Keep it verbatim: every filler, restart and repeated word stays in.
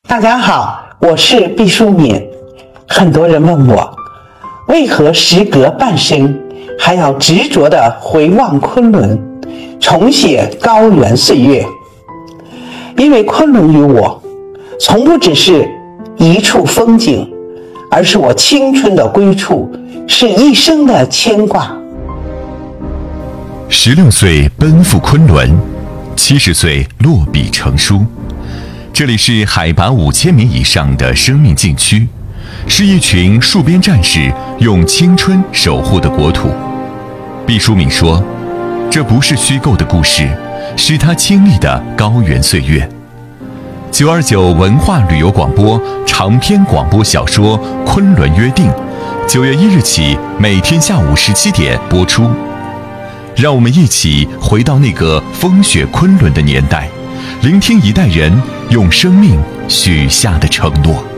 大家好，我是毕淑敏。很多人问我，为何时隔半生还要执着地回望昆仑，重写高原岁月？因为昆仑于我，从不只是一处风景，而是我青春的归处，是一生的牵挂。 十六岁奔赴昆仑，七十岁落笔成书。这里是海拔五千米以上的生命禁区，是一群戍边战士用青春守护的国土。毕淑敏说，这不是虚构的故事，是他经历的高原岁月。九二九文化旅游广播长篇广播小说《昆仑约定》，九月一日起每天下午十七点播出。让我们一起回到那个风雪昆仑的年代，聆听一代人用生命许下的承诺。